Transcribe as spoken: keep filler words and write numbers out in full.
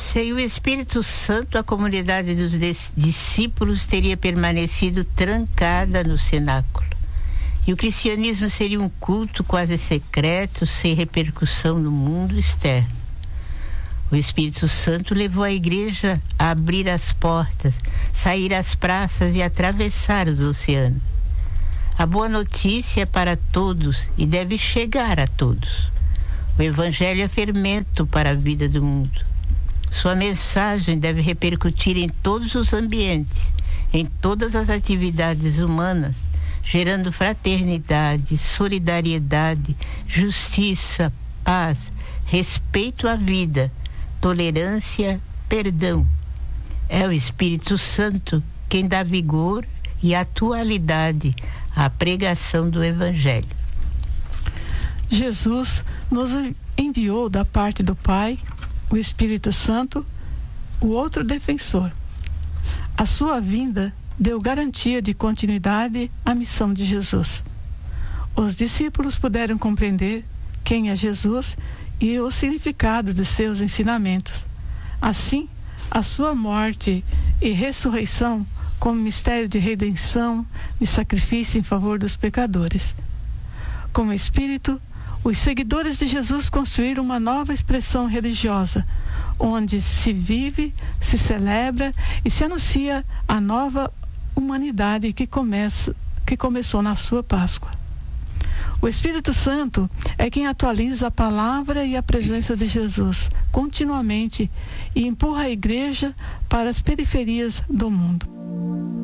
Sem o Espírito Santo, a comunidade dos discípulos teria permanecido trancada no cenáculo. E o cristianismo seria um culto quase secreto, sem repercussão no mundo externo. O Espírito Santo levou a igreja a abrir as portas, sair às praças e atravessar os oceanos. A boa notícia é para todos e deve chegar a todos. O Evangelho é fermento para a vida do mundo. Sua mensagem deve repercutir em todos os ambientes, em todas as atividades humanas, gerando fraternidade, solidariedade, justiça, paz, respeito à vida, tolerância, perdão. É o Espírito Santo quem dá vigor e atualidade à pregação do Evangelho. Jesus nos enviou da parte do Pai o Espírito Santo, o outro defensor. A sua vinda deu garantia de continuidade à missão de Jesus. Os discípulos puderam compreender quem é Jesus e o significado de seus ensinamentos. Assim, a sua morte e ressurreição como mistério de redenção e sacrifício em favor dos pecadores. Como Espírito, os seguidores de Jesus construíram uma nova expressão religiosa, onde se vive, se celebra e se anuncia a nova humanidade que, começa, que começou na sua Páscoa. O Espírito Santo é quem atualiza a palavra e a presença de Jesus continuamente e empurra a igreja para as periferias do mundo.